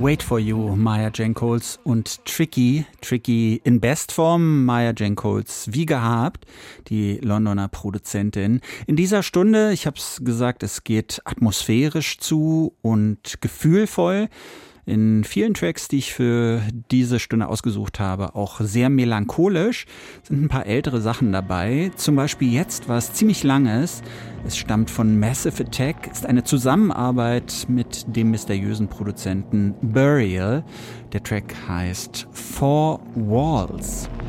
Wait for You, Maya Jane Coles und Tricky in Bestform, Maya Jane Coles wie gehabt, die Londoner Produzentin. In dieser Stunde, ich habe es gesagt, es geht atmosphärisch zu und gefühlvoll. In vielen Tracks, die ich für diese Stunde ausgesucht habe, auch sehr melancholisch, sind ein paar ältere Sachen dabei. Zum Beispiel jetzt was ziemlich Langes. Es stammt von Massive Attack, ist eine Zusammenarbeit mit dem mysteriösen Produzenten Burial. Der Track heißt Four Walls.